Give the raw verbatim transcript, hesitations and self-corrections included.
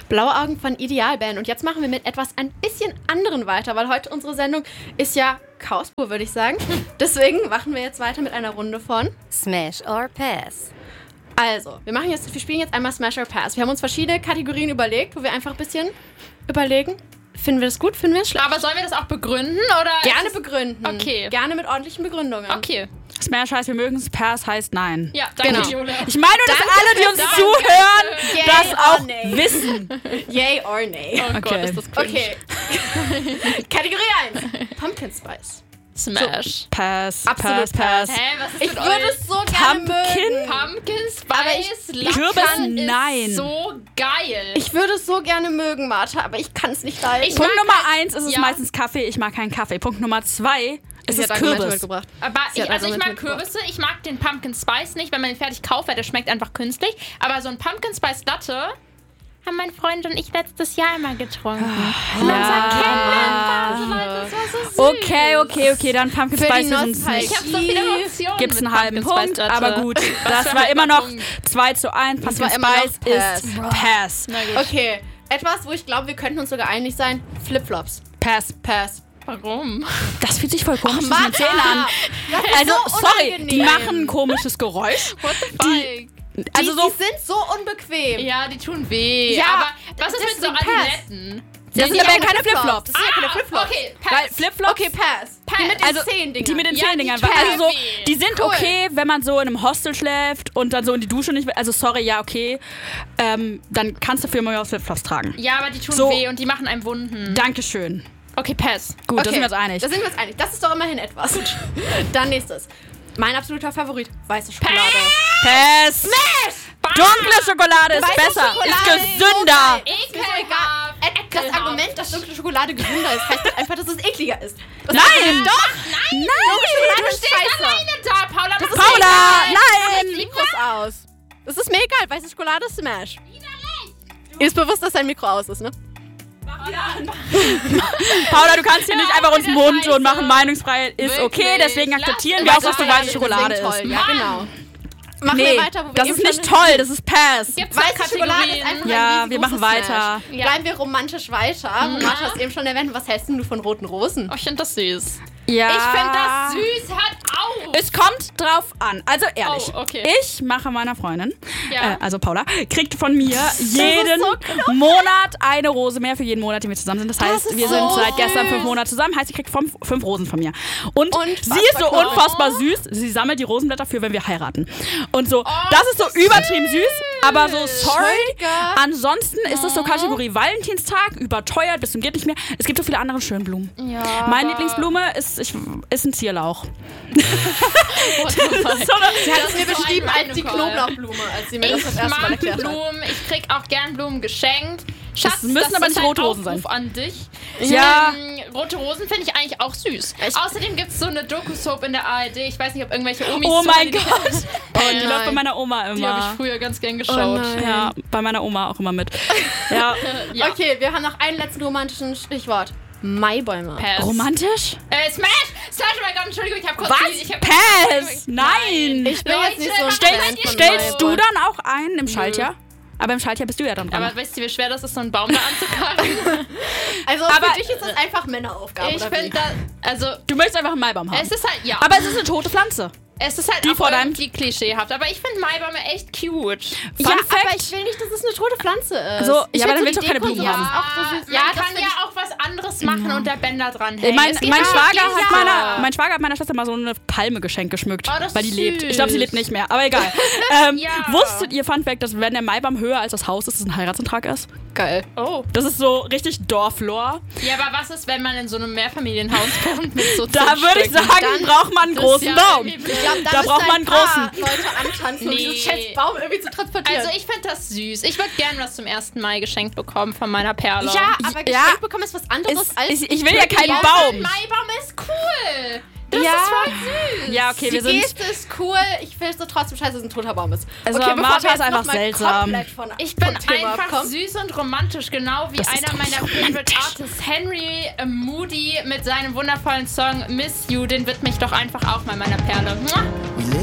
Blaue Augen von Idealband. Und jetzt machen wir mit etwas ein bisschen anderen weiter, weil heute unsere Sendung ist ja Chaos pur, würde ich sagen. Deswegen machen wir jetzt weiter mit einer Runde von Smash or Pass. Also, wir machen jetzt, wir spielen jetzt einmal Smash or Pass. Wir haben uns verschiedene Kategorien überlegt, wo wir einfach ein bisschen überlegen. Finden wir das gut? Finden wir es schlecht? Aber sollen wir das auch begründen? Oder Gerne begründen. Okay. Gerne mit ordentlichen Begründungen. Okay. Smash heißt, wir mögen es, Pass heißt nein. Ja, danke, Genau. Julia. Ich meine, dass Danke alle, die fürs uns Danke. zuhören, Yay das or auch nay? wissen. Yay or nay. Oh Gott, Okay. ist das cringe. Okay. Kategorie eins. Pumpkin Spice. Smash. Pass, Absolut Pass, Pass. Hä, was ist Ich mit würde euch? es so gerne Pumpkin? mögen. Pumpkin Aber Spice ich- Lakan Kürbis, ist nein. so geil. Ich würde es so gerne mögen, Martha, aber ich kann es nicht leiden. Ich Punkt mag Nummer halt- eins ist es ja. meistens Kaffee. Ich mag keinen Kaffee. Punkt Nummer zwei ist Sie es hat Argumente Kürbis. mitgebracht. Aber Sie ich, hat also ich mag Argumente Kürbisse, ich mag den Pumpkin Spice nicht, wenn man den fertig kauft, weil der schmeckt einfach künstlich. Aber so ein Pumpkin Spice Latte haben mein Freund und ich letztes Jahr immer getrunken. In unserer Kennenlernphase, Leute, das war so süß. Okay, okay, okay, dann Pumpkin Für die Spice ist uns Nostalgie. nicht. Ich hab so viele Emotionen Gibt's mit einen halben Pumpkin Punkt, Spice Latte. aber gut. Was Das für war ein immer halber noch Punkt. zwei zu eins. Pumpkin war immer noch Spice Pass. ist Pass. Na gut. Okay, etwas, wo ich glaube, wir könnten uns sogar einig sein. Flipflops. Pass. Pass. Warum? Das fühlt sich voll komisch Ach, mit den Zähnen an. Das ist Also, so sorry, unangenehm. die machen ein komisches Geräusch. What the fuck? Also die, so, die sind so unbequem. Ja, die tun weh. Ja, aber was ist mit so deswegen Pass. Adiletten? das sind die aber haben keine Flipflops. Das sind ja keine Flipflops. Okay, Weil Pass. Flipflops, Okay, Pass. Die mit den also Zehndingern. die mit den Ja, Zehndingern. die Also so, tun weh. die sind Cool. okay, wenn man so in einem Hostel schläft und dann so in die Dusche nicht will. Also sorry, ja, okay. Ähm, dann kannst du für immer auch Flipflops tragen. Ja, aber die tun So. weh und die machen einem Wunden. Dankeschön. Okay, Pass. Gut, da Okay, sind wir uns einig. Da sind wir uns einig. Das ist doch immerhin etwas. Dann nächstes. Mein absoluter Favorit. Weiße Schokolade. Pass. Dunkle Schokolade ist Weiße besser, Schokolade ist ist gesünder. Ist mir so Ekelhaft. egal. Das Ekelhaft. Argument, dass dunkle Schokolade gesünder ist, heißt doch einfach, dass es ekliger ist. Das Nein. Argument- Doch. Nein. Schokolade Du ist stehst scheiße. alleine da, Paula. Das ist Paula, Ich nein. Mikros aus. Das ist mir egal. Weiße Schokolade ist Smash. Ihr ist bewusst, dass dein Mikro aus ist, ne? Paula, du kannst hier nicht einfach uns wieder mund scheiße. und machen Meinungsfreiheit. Ist okay, Wirklich. deswegen Lass akzeptieren es wir auch, einfach dass du sein, weiße Schokolade Deswegen ist. toll. Ja, genau. Machen Nee, wir weiter, wo wir das eben ist nicht schon- toll, das ist Pass. Gibt's noch Weiße Schokolade ist Kategorien? einfach Ja, ein wir machen riesengroßes weiter. Smash. Ja. Bleiben wir romantisch weiter. Martha hat eben schon erwähnt, was hältst denn du von roten Rosen? Oh, ich finde das süß. Ja. Ich finde das süß. Hört auf. Es kommt drauf an. Also ehrlich, Oh, okay. ich mache meiner Freundin, Ja. äh, also Paula, kriegt von mir jeden so Monat eine Rose mehr für jeden Monat, den wir zusammen sind. Das heißt, ist wir so sind seit gestern süß. fünf Monate zusammen. Heißt, sie kriegt fünf, fünf Rosen von mir. Und, Und sie ist so was unfassbar süß. Sie sammelt die Rosenblätter für, wenn wir heiraten. Und so, Oh, das ist so übertrieben süß. Aber so, sorry. Entschuldige. Ansonsten ist das so Kategorie Valentinstag, überteuert, bis zum geht nicht mehr. Es gibt so viele andere schöne Blumen. Ja, Meine aber- Lieblingsblume ist, ich, ist ein Zierlauch. What the fuck? So eine, Sie hat Das es mir ist so beschrieben ein als die Meinung, Knoblauchblume, als sie mir das Ich das erste Mal mag erklärt hat. Blumen, ich krieg auch gern Blumen geschenkt. Schatz, müssen das aber ist nicht ein rote Rosen Aufruf sein. an dich. Ja. Ähm, rote Rosen finde ich eigentlich auch süß. Echt? Außerdem gibt es so eine Doku-Soap in der A R D. Ich weiß nicht, ob irgendwelche Omis Oh so mein die- Gott. Oh, die nein. läuft bei meiner Oma Die habe ich immer. früher ganz gern Oh geschaut. nein. Ja, bei meiner Oma auch immer mit. Ja. Ja. Okay, wir haben noch einen letzten romantischen Stichwort. Maibäume. Pass. Romantisch? Äh, Smash! Smash, oh mein Gott, Entschuldigung, ich habe kurz... Was? Ich hab Pass! Nein! Ich bin Leute, jetzt nicht so ein stell- Fan Stellst, von stellst du Maibäumen. dann auch einen im Schaltjahr? Aber im Schaltjahr bist du ja dann dran. Aber weißt du, wie schwer das ist, so einen Baum da anzukarren? Also Aber- für dich ist das einfach Männeraufgabe, ich oder wie? finde das... Also, du möchtest einfach einen Maibaum haben. es ist halt... Ja. Aber es ist eine tote Pflanze. es ist halt die auch vor deinem- irgendwie klischeehaft. Aber ich finde Maibäume echt cute. ja, Fun aber Fact. ich will nicht, dass es eine tote Pflanze ist. So, ich ja, aber find dann willst du die doch keine Deko Blumen und haben. sowas auch so süß. Ja, Ja, man das kann find ja ich- auch was anderes machen und da Bänder dran Äh, hängen. Mein, Es geht mein, auch Schwager gegen hat ja. meiner, mein Schwager hat meiner Schwester mal so eine Palme geschenkt geschmückt, Oh, das weil die ist lebt. süß. Ich glaube, sie lebt nicht mehr, aber egal. ähm, Ja. Wusstet ihr, Fun Fact, dass wenn der Maibaum höher als das Haus ist, es ein Heiratsantrag ist? Geil. Oh. Das ist so richtig Dorflore. Ja, aber was ist, wenn man in so einem Mehrfamilienhaus wohnt mit so Da zehn würde ich Stöcken? sagen, Dann- braucht man einen Das großen ist ja Baum. irgendwie blöd. Ich glaube, da, Da müssen braucht man ein einen paar großen. Leute antanzen, um Nee. dieses Schätzbaum irgendwie zu transportieren. Also ich finde das süß. Ich würde gern was zum ersten Mal geschenkt bekommen von meiner Perle. ja, aber geschenkt Ja. bekommen ist was anderes Ist- als... ich- ich will ja keinen Ja, Baum. Ein Maibaum ist cool. Das Ja. ist voll süß. Ja, okay, Die wir sind. Geste ist cool, ich finde es trotzdem scheiße, dass es ein toter Baum ist. Also, okay, bevor Martha wir jetzt ist einfach noch mal seltsam. komplett Von, Ich bin vom Thema einfach abkommen. süß und romantisch, genau wie Das ist einer doch meiner nicht Favorite romantisch. Artists, Henry äh, Moody, mit seinem wundervollen Song Miss You. Den widme ich doch einfach auch mal meiner Perle. Mua.